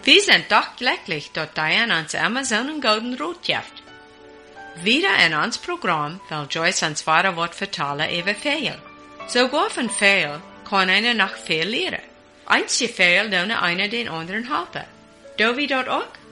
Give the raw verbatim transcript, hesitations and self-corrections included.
Wir sind doch glücklich, dass Diane uns immer so einen golden Rot gibt. Wieder in ons Programm, weil Joyce uns Vater wird vertellen über Fehl. Sogar von Fehl kann einer noch viel lernen. Eins Fehl, ohne einer den anderen helfen. Do wie dort auch?